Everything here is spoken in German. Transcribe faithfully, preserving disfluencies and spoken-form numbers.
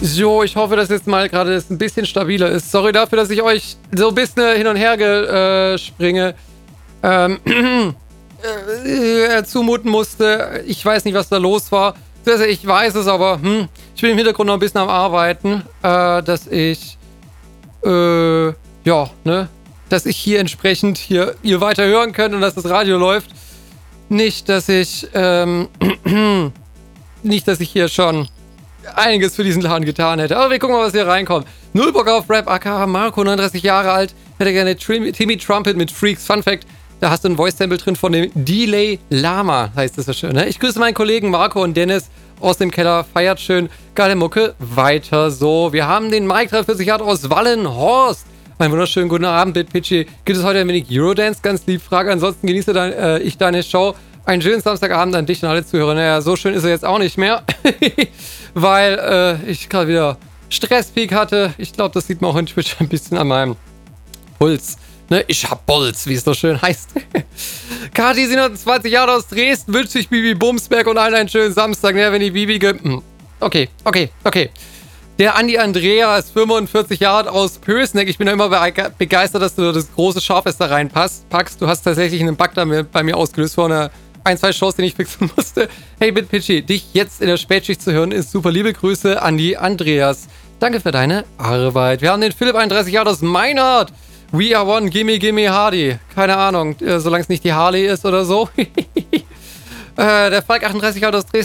So, ich hoffe, dass jetzt mal gerade es ein bisschen stabiler ist. Sorry dafür, dass ich euch so ein bisschen hin und her äh, springe. Ähm, äh, zumuten musste. Ich weiß nicht, was da los war. Also ich weiß es, aber hm, ich bin im Hintergrund noch ein bisschen am Arbeiten, äh, dass ich, äh, ja, ne, dass ich hier entsprechend hier ihr weiter hören könnt und dass das Radio läuft. Nicht, dass ich, ähm, nicht, dass ich hier schon einiges für diesen Laden getan hätte. Aber wir gucken mal, was hier reinkommt. Null Bock auf Rap, aka Marco, neununddreißig Jahre alt, hätte gerne Trim Timmy Trumpet mit Freaks. Fun Fact, da hast du ein Voice-Sample drin von dem Delay Lama, heißt das so schön, ne? Ich grüße meinen Kollegen Marco und Dennis aus dem Keller. Feiert schön. Geile Mucke. Weiter so. Wir haben den Mike dreiundvierzig Jahre aus Wallenhorst. Einen wunderschönen guten Abend, BitPitchy. Gibt es heute ein wenig Eurodance? Ganz lieb Frage. Ansonsten genieße dein, äh, ich deine Show. Einen schönen Samstagabend an dich und alle Zuhörer. Naja, so schön ist er jetzt auch nicht mehr. Weil äh, ich gerade wieder Stresspeak hatte. Ich glaube, das sieht man auch in Twitch ein bisschen an meinem Puls. Ne? Ich hab Puls, wie es so schön heißt. Kati, siebenundzwanzig Jahre aus Dresden, wünscht sich Bibi Bumsberg und allen einen schönen Samstag. Ja, wenn die Bibi ge... Okay, okay, okay. Der Andi Andreas, fünfundvierzig Jahre alt aus Pösneck. Ich bin ja immer begeistert, dass du das große Schafest da reinpasst. Packst. Du hast tatsächlich einen Bug da bei mir ausgelöst vor einer ein, zwei Shows, den ich fixen musste. Hey, BitPitchy, dich jetzt in der Spätschicht zu hören, ist super. Liebe Grüße, Andi Andreas. Danke für deine Arbeit. Wir haben den Philipp, einunddreißig Jahre aus Meinert. We are one, gimme, gimme Hardy. Keine Ahnung, äh, solange es nicht die Harley ist oder so. äh, der Falk, achtunddreißig Jahre aus Dresden.